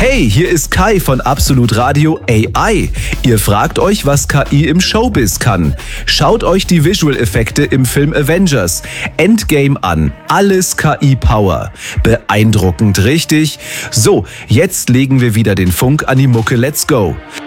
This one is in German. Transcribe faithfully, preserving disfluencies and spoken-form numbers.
Hey, hier ist Kai von Absolut Radio A I. Ihr fragt euch, was K I im Showbiz kann. Schaut euch die Visual-Effekte im Film Avengers Endgame an. Alles K I-Power. Beeindruckend, richtig? So, jetzt legen wir wieder den Funk an die Mucke. Let's go.